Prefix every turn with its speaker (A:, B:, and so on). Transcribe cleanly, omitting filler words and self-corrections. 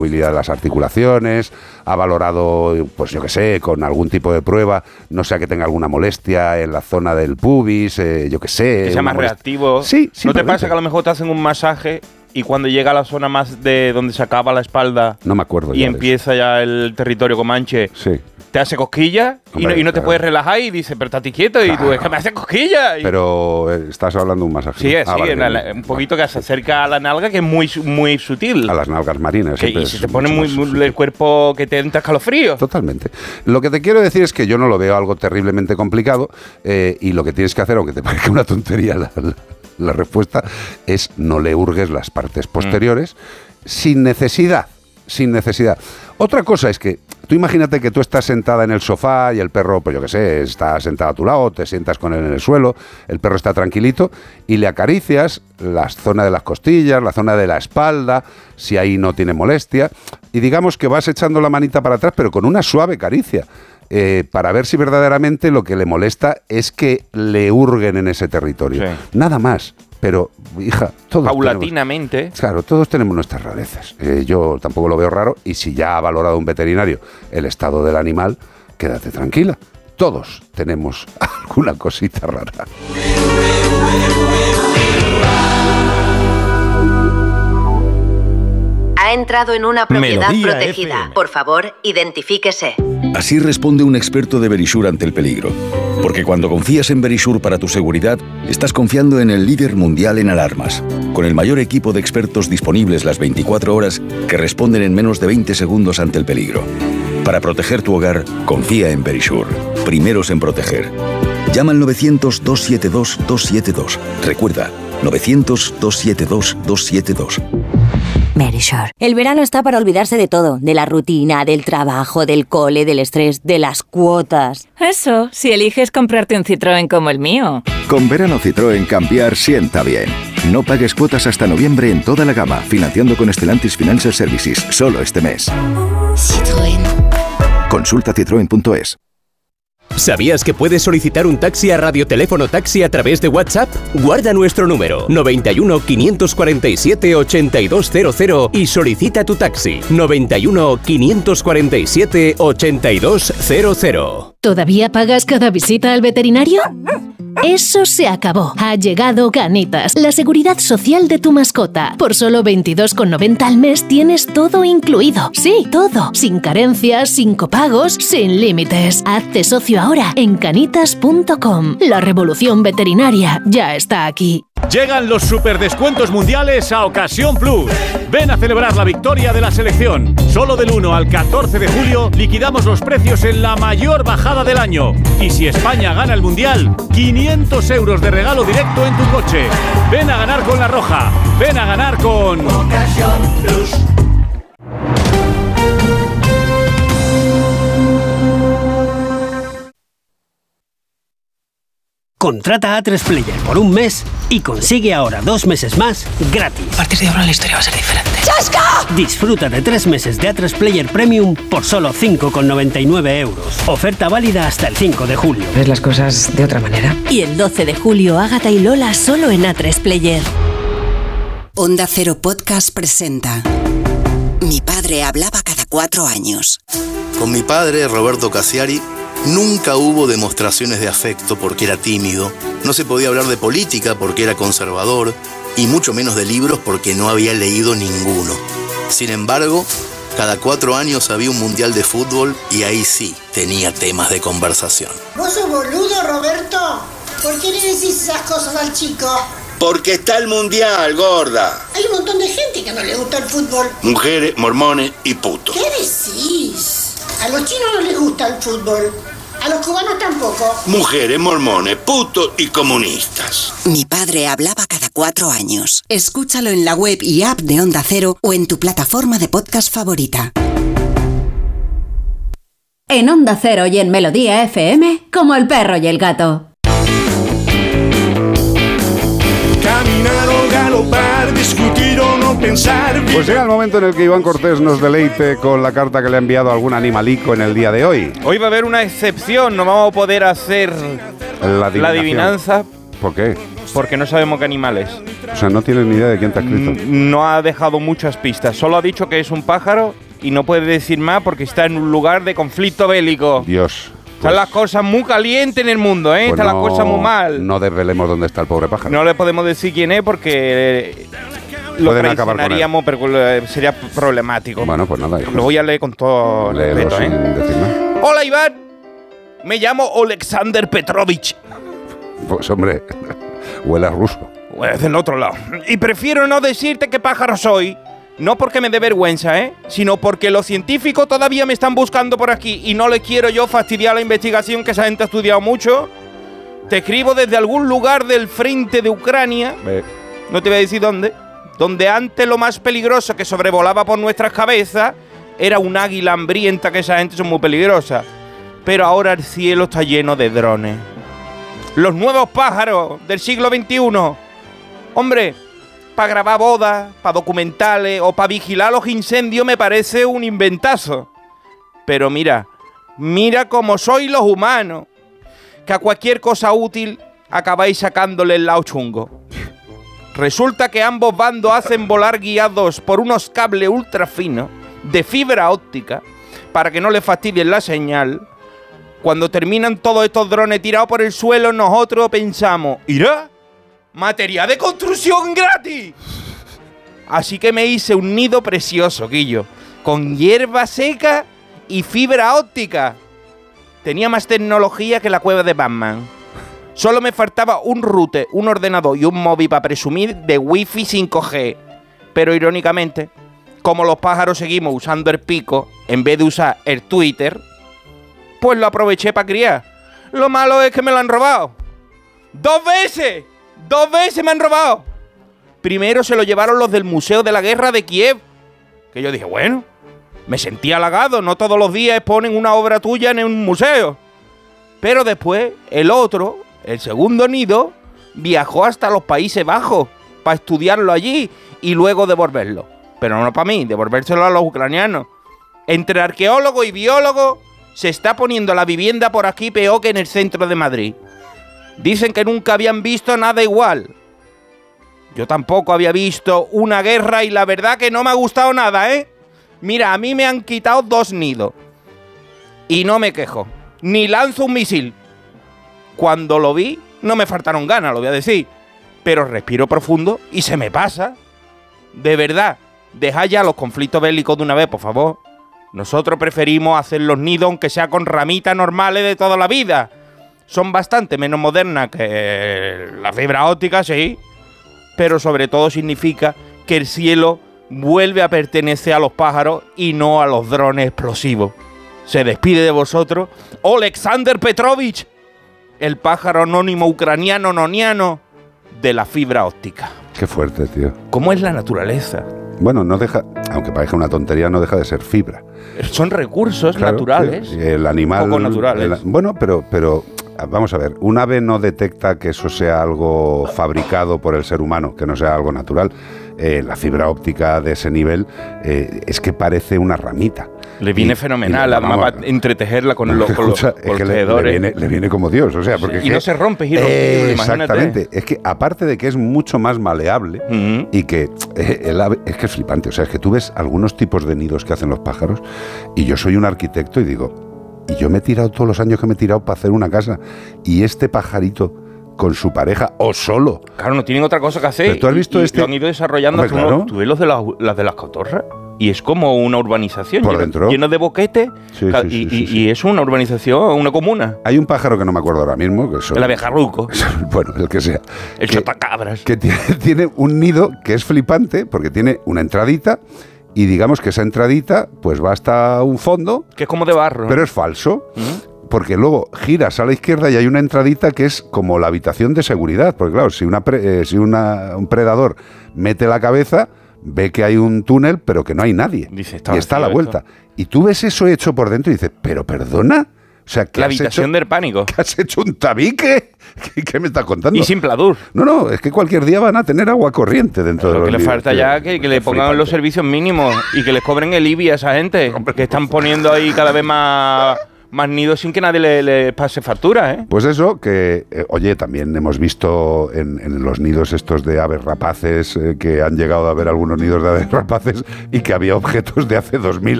A: movilidad de las articulaciones, ha valorado, pues yo qué sé, con algún tipo de prueba, no sea que tenga alguna molestia en la zona del pubis, yo qué sé.
B: Que sea más reactivo.
A: Sí,
B: ¿No te pasa que a lo mejor te hacen un masaje y cuando llega a la zona más de donde se acaba la espalda,
A: no me acuerdo,
B: y empieza ya el territorio comanche,
A: sí,
B: te hace cosquillas y no te puedes relajar y dices, pero estate quieto, y tú, es que me hace cosquillas.
A: Pero estás hablando de un masaje.
B: Sí, vale, un poquito que se acerca a la nalga, que es muy, muy sutil.
A: A las nalgas marinas.
B: Y si te pone muy el cuerpo que te entra escalofrío.
A: Totalmente. Lo que te quiero decir es que yo no lo veo algo terriblemente complicado, y lo que tienes que hacer, aunque te parezca una tontería la respuesta, es no le hurgues las partes posteriores sin necesidad. Otra cosa es que tú imagínate que tú estás sentada en el sofá y el perro, pues yo qué sé, está sentado a tu lado, te sientas con él en el suelo, el perro está tranquilito y le acaricias la zona de las costillas, la zona de la espalda, si ahí no tiene molestia, y digamos que vas echando la manita para atrás, pero con una suave caricia, para ver si verdaderamente lo que le molesta es que le hurguen en ese territorio. Sí. Nada más. Pero, hija, todos
B: paulatinamente.
A: Todos tenemos nuestras rarezas. Yo tampoco lo veo raro, y si ya ha valorado un veterinario el estado del animal, quédate tranquila. Todos tenemos alguna cosita rara.
C: Ha entrado en una propiedad
D: Melodía
C: protegida.
D: FM.
C: Por favor, identifíquese.
D: Así responde un experto de Verisure ante el peligro. Porque cuando confías en Verisure para tu seguridad, estás confiando en el líder mundial en alarmas, con el mayor equipo de expertos disponibles las 24 horas que responden en menos de 20 segundos ante el peligro. Para proteger tu hogar, confía en Verisure. Primeros en proteger. Llama al 900-272-272. Recuerda, 900-272-272.
E: Verisure. El verano está para olvidarse de todo, de la rutina, del trabajo, del cole, del estrés, de las cuotas.
F: Eso, si eliges comprarte un Citroën como el mío.
G: Con verano Citroën cambiar sienta bien. No pagues cuotas hasta noviembre en toda la gama, financiando con Stellantis Financial Services, solo este mes.
H: Citroën.
G: Consulta citroen.es.
I: ¿Sabías que puedes solicitar un taxi a Radioteléfono Taxi a través de WhatsApp? Guarda nuestro número 91 547 8200 y solicita tu taxi 91 547 8200.
J: ¿Todavía pagas cada visita al veterinario? Eso se acabó. Ha llegado Canitas, la seguridad social de tu mascota. Por solo 22,90 al mes tienes todo incluido. Sí, todo. Sin carencias, sin copagos, sin límites. Hazte socio ahora en canitas.com. La revolución veterinaria ya está aquí.
K: Llegan los superdescuentos mundiales a Ocasión Plus. Ven a celebrar la victoria de la selección. Solo del 1 al 14 de julio liquidamos los precios en la mayor bajada del año. Y si España gana el Mundial, 500 euros de regalo directo en tu coche. Ven a ganar con La Roja. Ven a ganar con Ocasión Plus.
L: Contrata a A3Player por un mes y consigue ahora 2 meses más gratis.
M: A partir de ahora la historia va a ser diferente.
L: ¡Chasca! Disfruta de 3 meses de A3Player Premium por solo 5,99 euros. Oferta válida hasta el 5 de julio.
M: Ves las cosas de otra manera.
E: Y el 12 de julio, Ágata y Lola solo en A3Player.
H: Onda Cero Podcast presenta Mi padre hablaba cada 4 años.
N: Con mi padre, Roberto Casiari, nunca hubo demostraciones de afecto porque era tímido, no se podía hablar de política porque era conservador y mucho menos de libros porque no había leído ninguno. Sin embargo, cada 4 años había un mundial de fútbol y ahí sí tenía temas de conversación.
O: ¿Vos sos boludo, Roberto? ¿Por qué le decís esas cosas al chico?
P: Porque está el mundial, gorda.
O: Hay un montón de gente que no le gusta el fútbol.
P: Mujeres, mormones y putos.
O: ¿Qué decís? A los chinos no les gusta el fútbol. A los cubanos tampoco.
P: Mujeres, mormones, putos y comunistas.
H: Mi padre hablaba cada 4 años. Escúchalo en la web y app de Onda Cero o en tu plataforma de podcast favorita.
Q: En Onda Cero y en Melodía FM, como el perro y el gato.
R: Caminar o galopar, discutir o no pensar.
A: Pues llega el momento en el que Iván Cortés nos deleite con la carta que le ha enviado algún animalico en el día de hoy.
B: Hoy va a haber una excepción, no vamos a poder hacer la adivinanza
A: ¿Por qué?
B: Porque no sabemos qué animal es.
A: O sea, no tienes ni idea de quién te ha escrito.
B: No ha dejado muchas pistas. Solo ha dicho que es un pájaro y no puede decir más porque está en un lugar de conflicto bélico.
A: Dios.
B: Están las cosas muy calientes en el mundo, ¿eh?
A: Pues
B: Están las cosas muy mal.
A: No desvelemos dónde está el pobre pájaro.
B: No le podemos decir quién es porque lo
A: Pueden acabar con él.
B: traicionaríamos, pero sería problemático.
A: Bueno, pues nada, hijo.
B: Lo voy a leer con todo
A: Léelo
B: respeto,
A: sin decir nada.
B: Hola, Iván. Me llamo Alexander Petrovich.
A: Pues hombre, huele a ruso.
B: Pues del otro lado. Y prefiero no decirte qué pájaro soy. No porque me dé vergüenza, sino porque los científicos todavía me están buscando por aquí y no les quiero yo fastidiar la investigación que esa gente ha estudiado mucho. Te escribo desde algún lugar del frente de Ucrania. No te voy a decir dónde. Donde antes lo más peligroso que sobrevolaba por nuestras cabezas era un águila hambrienta, que esa gente son muy peligrosas. Pero ahora el cielo está lleno de drones. Los nuevos pájaros del siglo XXI. Hombre, para grabar bodas, para documentales o para vigilar los incendios me parece un inventazo. Pero mira cómo sois los humanos, que a cualquier cosa útil acabáis sacándole el lado chungo. Resulta que ambos bandos hacen volar guiados por unos cables ultra finos de fibra óptica para que no le fastidien la señal. Cuando terminan todos estos drones tirados por el suelo, nosotros pensamos, ¿irá? ¡Material de construcción gratis! Así que me hice un nido precioso, Guillo, con hierba seca y fibra óptica. Tenía más tecnología que la cueva de Batman. Solo me faltaba un router, un ordenador y un móvil para presumir de Wi-Fi 5G. Pero irónicamente, como los pájaros seguimos usando el pico en vez de usar el Twitter, pues lo aproveché para criar. Lo malo es que me lo han robado. ¡2 veces! ¡2 veces me han robado! Primero se lo llevaron los del Museo de la Guerra de Kiev. Que yo dije, bueno, me sentí halagado. No todos los días exponen una obra tuya en un museo. Pero después, el otro, el segundo nido, viajó hasta los Países Bajos para estudiarlo allí y luego devolverlo. Pero no para mí, devolvérselo a los ucranianos. Entre arqueólogos y biólogos se está poniendo la vivienda por aquí peor que en el centro de Madrid. Dicen que nunca habían visto nada igual. Yo tampoco había visto una guerra y la verdad que no me ha gustado nada, ¿eh? Mira, a mí me han quitado 2 nidos. Y no me quejo. Ni lanzo un misil. Cuando lo vi, no me faltaron ganas, lo voy a decir. Pero respiro profundo y se me pasa. De verdad, dejad ya los conflictos bélicos de una vez, por favor. Nosotros preferimos hacer los nidos aunque sea con ramitas normales de toda la vida. Son bastante menos modernas que la fibra óptica, sí. Pero sobre todo significa que el cielo vuelve a pertenecer a los pájaros y no a los drones explosivos. Se despide de vosotros Alexander Petrovich, el pájaro anónimo ucraniano noniano de la fibra óptica.
A: Qué fuerte, tío.
B: ¿Cómo es la naturaleza?
A: Bueno, no deja, aunque parezca una tontería, no deja de ser fibra.
B: Son recursos naturales.
A: Sí, el animal.
B: Poco naturales.
A: Bueno, pero vamos a ver, un ave no detecta que eso sea algo fabricado por el ser humano, que no sea algo natural. La fibra óptica de ese nivel es que parece una ramita.
B: Le viene fenomenal, además va a entretejerla con los tejedores.
A: Le viene como Dios, o sea, porque
B: y no se rompe, giro.
A: Exactamente, es que aparte de que es mucho más maleable y que el ave, es que es flipante, o sea, es que tú ves algunos tipos de nidos que hacen los pájaros y yo soy un arquitecto y digo, y yo me he tirado todos los años que me he tirado para hacer una casa y este pajarito con su pareja o solo.
B: Claro, no tienen otra cosa que hacer.
A: Pero tú has visto
B: lo han ido desarrollando.
A: Hombre, claro.
B: ¿Tú ves las de las cotorras? Y es como una urbanización
A: por dentro,
B: lleno de boquetes.
A: Sí.
B: Y es una urbanización, una comuna.
A: Hay un pájaro que no me acuerdo ahora mismo. Que
B: el abejarruco.
A: Bueno, el que sea.
B: El chotacabras.
A: Que tiene un nido que es flipante porque tiene una entradita y digamos que esa entradita pues va hasta un fondo.
B: Que es como de barro.
A: Pero es falso. Porque luego giras a la izquierda y hay una entradita que es como la habitación de seguridad. Porque claro, si un predador mete la cabeza, ve que hay un túnel, pero que no hay nadie.
B: Dice,
A: y está a la vuelta. Y tú ves eso hecho por dentro y dices, ¿pero perdona? O sea,
B: la habitación del pánico.
A: ¿Que has hecho un tabique? ¿Qué me estás contando?
B: Y sin pladur.
A: No, es que cualquier día van a tener agua corriente dentro de los
B: Lo que le falta ya que le pongan
A: flipante.
B: los servicios mínimos y que les cobren el IBI a esa gente que están poniendo ahí cada vez más más nidos sin que nadie le pase factura, ¿eh?
A: Pues eso, que, oye, también hemos visto en los nidos estos de aves rapaces, que han llegado a ver algunos nidos de aves rapaces y que había objetos de hace 2000